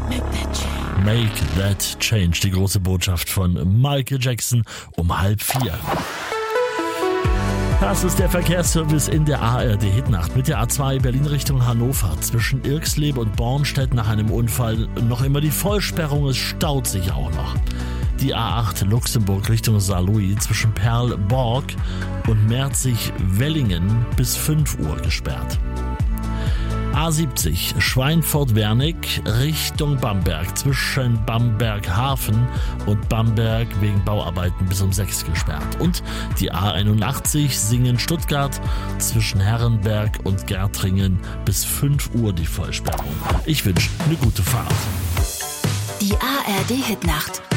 Make that change, die große Botschaft von Michael Jackson um 3:30. Das ist der Verkehrsservice in der ARD-Hitnacht mit der A2 Berlin Richtung Hannover. Zwischen Irxlebe und Bornstedt nach einem Unfall noch immer die Vollsperrung, es staut sich auch noch. Die A8 Luxemburg Richtung Saarlouis zwischen Perl-Borg und Merzig-Wellingen bis 5 Uhr gesperrt. A70 Schweinfurt-Wernig Richtung Bamberg zwischen Bamberg-Hafen und Bamberg wegen Bauarbeiten bis um 6 gesperrt. Und die A81 Singen-Stuttgart zwischen Herrenberg und Gärtringen bis 5 Uhr die Vollsperrung. Ich wünsche eine gute Fahrt. Die ARD-Hitnacht